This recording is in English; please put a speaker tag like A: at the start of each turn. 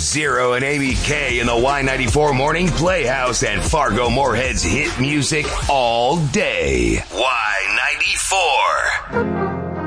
A: Zero and ABK in the Y94 Morning Playhouse and Fargo Moorhead's hit music all day. Y94.